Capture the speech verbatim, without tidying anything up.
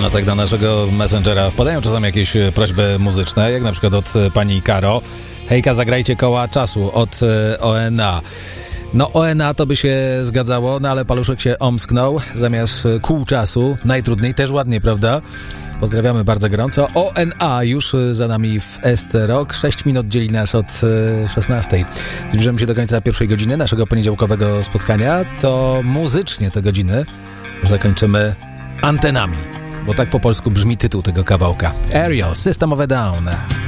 tak na naszego Messengera wpadają czasami jakieś prośby muzyczne, jak na przykład od pani Karo. Hejka, zagrajcie Koła Czasu od O N A. No O N A to by się zgadzało, no ale paluszek się omsknął zamiast Kół Czasu. Najtrudniej, też ładnie, prawda? Pozdrawiamy bardzo gorąco. O N A już za nami w S C Rock. sześć minut dzieli nas od szesnastej. Zbliżamy się do końca pierwszej godziny naszego poniedziałkowego spotkania. To muzycznie te godziny zakończymy antenami, bo tak po polsku brzmi tytuł tego kawałka. Aerial, System of a Down.